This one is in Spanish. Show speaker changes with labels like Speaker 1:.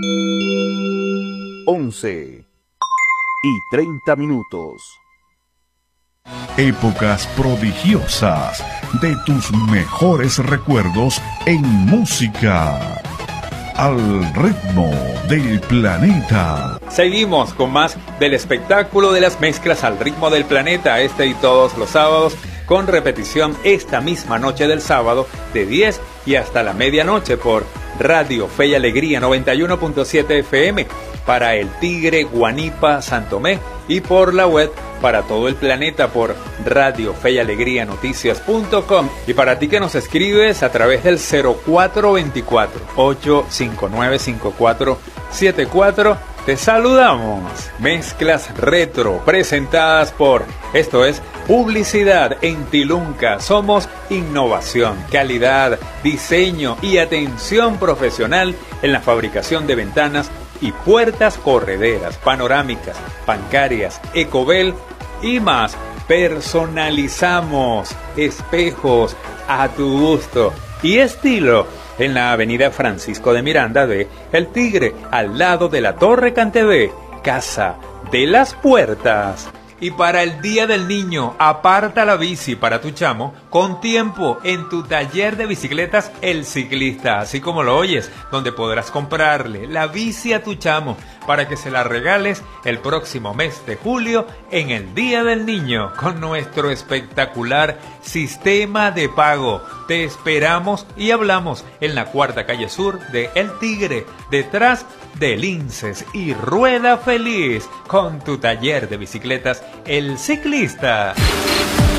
Speaker 1: 11:30.
Speaker 2: Épocas prodigiosas de tus mejores recuerdos en música. Al ritmo del planeta.
Speaker 3: Seguimos con más del espectáculo de las mezclas al ritmo del planeta, este y todos los sábados, con repetición esta misma noche del sábado de 10 y hasta la medianoche por Radio Fe y Alegría 91.7 FM para el Tigre, Guanipa, Santomé, y por la web para todo el planeta por Radio Fe y Alegría Noticias.com. Y para ti que nos escribes a través del 0424-859-5474, te saludamos. Mezclas retro presentadas por, esto es Publicidad en Tilunca. Somos innovación, calidad, diseño y atención profesional en la fabricación de ventanas y puertas correderas, panorámicas, bancarias, Ecobel y más. Personalizamos espejos a tu gusto y estilo en la avenida Francisco de Miranda de El Tigre, al lado de la Torre Cantebé, Casa de las Puertas. Y para el Día del Niño, aparta la bici para tu chamo con tiempo en tu taller de bicicletas El Ciclista, así como lo oyes, donde podrás comprarle la bici a tu chamo para que se la regales el próximo mes de julio en el Día del Niño con nuestro espectacular sistema de pago. Te esperamos y hablamos en la Cuarta Calle Sur de El Tigre, detrás de Linces, y rueda feliz con tu taller de bicicletas El Ciclista.